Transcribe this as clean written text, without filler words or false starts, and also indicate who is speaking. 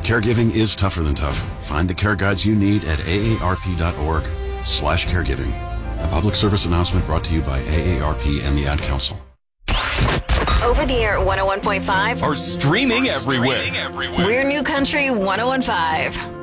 Speaker 1: Caregiving is tougher than tough. Find the care guides you need at aarp.org/caregiving. A public service announcement brought to you by AARP and the Ad Council.
Speaker 2: Over the air at 101.5
Speaker 3: or streaming everywhere.
Speaker 2: We're New Country 101.5.